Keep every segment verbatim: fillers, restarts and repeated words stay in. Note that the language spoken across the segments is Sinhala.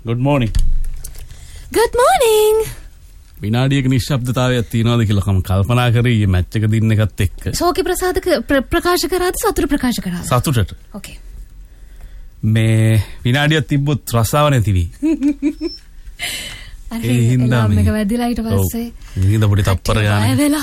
good morning. Good morning. විනාඩියක නිශ්ශබ්දතාවයක් තියනවාද කියලා කම කල්පනා කරේ මේ මැච් එක දින්න එකත් එක්ක. ශෝකී ප්‍රසාදක ප්‍රකාශ කරාද සතුට ප්‍රකාශ කරාද? සතුටට. Okay. මේ විනාඩියක් තිබ්බොත් රසාව නැති වී. ඒ හින්දා මේක වැදිලා ඊට පස්සේ නිහින්ද පොඩි තප්පර ගන්න.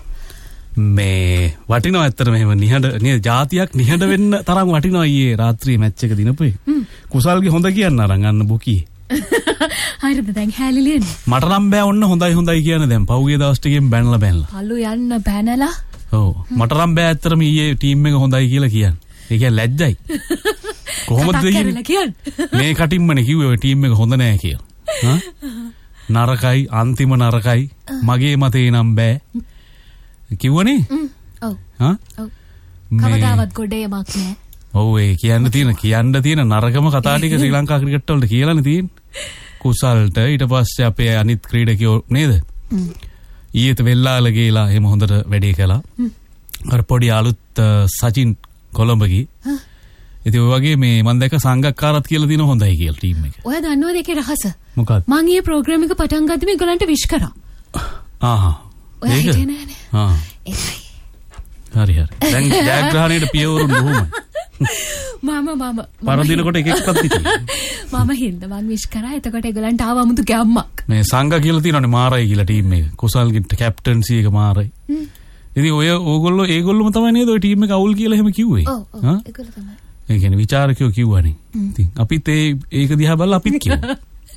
මේ වටිනවා ඇත්තට මෙහෙම නිහඬ නේද ජාතියක් නිහඬ වෙන්න තරම් වටිනවා ඊයේ රාත්‍රියේ මැච් එක දිනපොයි. කුසල්ගේ හොඳ කියන්න අරන් අන්න බුකී. හරිද දැන් හැලිලියන්නේ. මට නම් බෑ ඔන්න හොඳයි හොඳයි කියන දැන් පහුගිය දවස් ටිකෙන් බැනලා බැනලා. අලු යන්න බැනලා. ඔව් මට නම් බෑ ඇත්තටම ඊයේ ටීම් එක හොඳයි කියලා කියන්න. ඒ කියන්නේ ලැජ්ජයි. කොහොමද කියන්නේ? මේ කටින්මනේ කිව්වේ ඔය ටීම් එක හොඳ නෑ කියලා. හා? නරකයි අන්තිම නරකයි මගේ මතේ නම් බෑ. කිව්වනේ? ඔව්. හා? ඔව්. කවදාවත් ගොඩේ යමක් නෑ. ඔව් ඒ කියන්න තියෙන කියන්න තියෙන නරකම කතා ටික ශ්‍රී ලංකා ක්‍රිකට් වලට කියලානේ තියෙන්නේ. කුසල්ට ඊට පස්සේ අපේ අනිත් ක්‍රීඩකයෝ නේද? ඊයේත් වෙල්ලාල ගේලා එහෙම හොඳට වැඩේ කළා. අර පොඩි අලුත් සචින් කොළඹගේ. ඉතින් ඔය වගේ මේ මම දැක්ක සංගක්කාරත් කියලා තියෙන හොඳයි කියලා ටීම් එක. ඔයා දන්නවද ඒකේ රහස? මොකක්ද? මම ඊයේ ප්‍රෝග්‍රෑම් එක පටන් ගත්තම ඒගොල්ලන්ට විශ් කරා. ආහා. ඔයා හිතේ නෑනේ. ආ. ඒකයි. හරි හරි. දැන් ජයග්‍රහණයට පියවරු බොහොමයි. මම මම පරදිනකොට එක එකක් තිබුණා. මම හින්දා මං විශ් කරා. එතකොට ඒගොල්ලන්ට ආව අමුතු ගැම්මක්. මේ සංග කියලා තියෙනවනේ මාරයි කියලා ටීම් එක. කුසල්ගේ කැප්ටන්සි එක මාරයි. ඉතින් ඔය ඕගොල්ලෝ ඒගොල්ලොම තමයි නේද ඔය ටීම් එක අවුල් කියලා එහෙම කිව්වේ. ඔව් ඔව් ඒගොල්ලෝ තමයි. ඒ කියන්නේ ਵਿਚාරකයෝ කිව්වනේ. ඉතින් අපිත් ඒ ඒක දිහා බලලා අපිත් කිව්වා.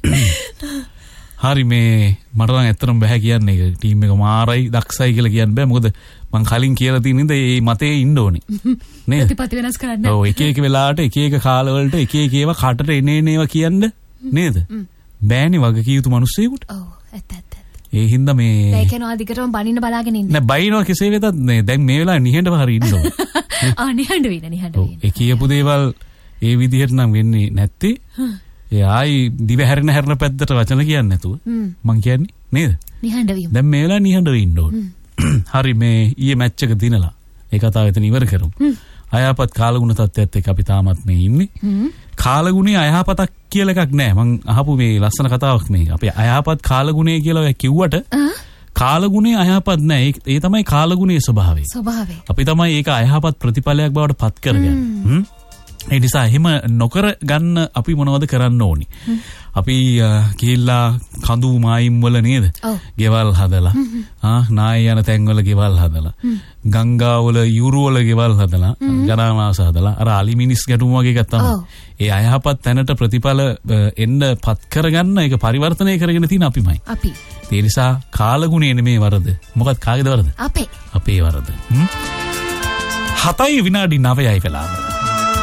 හරි මේ මට නම් ඇත්තටම බෑ කියන්නේ ඒක ටීම් එක මාරයි දක්ෂයි කියලා කියන්න බෑ. මොකද මං කලින් කියලා තියෙන ඉඳ මේ මතේ ඉන්න ඕනේ. නේද? ප්‍රතිපත්ති වෙනස් කරන්න. ඔව් එක එක වෙලාවට එක එක කාලවලට එක එක ඒවා කටට එන එන ඒවා කියන්න නේද? බෑනේ වගකී යුතු මිනිස්සෙකුට. ඔව් ඇත්ත ඇත්ත. ඒ හින්දා මේ ඒ කියනවා දිගටම බනින්න බලාගෙන ඉන්න. නෑ බයිනවා කෙසේ වෙතත් නේ දැන් මේ වෙලාවේ නිහඬව හරි ඉන්න ඕනේ. ආ නිහඬ වෙන්න නිහඬ වෙන්න. ඒ කියපු දේවල් ඒ විදිහට නම් වෙන්නේ නැත්තේ. ඒ ආයි දිව හැරෙන හැරෙන පැත්තට වචන කියන්නේ නැතුව මං කියන්නේ නේද? නිහඬ වීම. දැන් මේ වෙලාවේ නිහඬව ඉන්න ඕනේ. හරි මේ ඊයේ මැච් එක දිනලා ඒ කතාව එතන ඉවර කරමු. අයහපත් කාලගුණ තත්ත්වයත් එක්ක අපි තාමත් මේ ඉන්නේ. කාලගුණේ අයහපතක් කියලා එකක් නැහැ. මං අහපු මේ ලස්සන කතාවක් මේ. අපි අයහපත් කාලගුණේ කියලා ඔය කිව්වට කාලගුණේ අයහපත් නැහැ. ඒ තමයි කාලගුණේ ස්වභාවය. ස්වභාවය. අපි තමයි ඒක අයහපත් ප්‍රතිඵලයක් බවට පත් කරගන්නේ. ඒ නිසා එහෙම නොකර ගන්න අපි මොනවද කරන්න ඕනි? අපි ගිහිල්ලා කඳු මායිම් වල නේද? ගෙවල් හදලා ආ නාය යන තැන් වල ගෙවල් හදලා ගංගා වල යුරු වල ගෙවල් හදලා ජනාවාස හදලා අර අලිමිනිස් ගැටුම් වගේ එකක් තමයි. ඒ අයහපත් තැනට ප්‍රතිඵල එන්න පත් කරගන්න ඒක පරිවර්තනය කරගෙන තියෙන අපිමයි. අපි. ඒ නිසා කාලගුණේ නෙමේ වරද. මොකක්ද කාගේද වරද? අපේ. අපේ වරද. හතයි විනාඩි නවයයි වෙලාව.